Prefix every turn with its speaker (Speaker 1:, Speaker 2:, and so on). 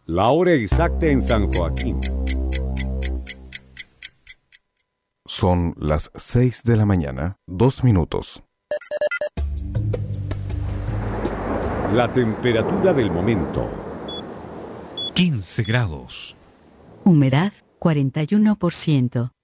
Speaker 1: La hora exacta en San Joaquín.
Speaker 2: Son las 6 de la mañana, 2 minutos.
Speaker 1: La temperatura del momento.
Speaker 3: 15 grados.
Speaker 4: Humedad 41%.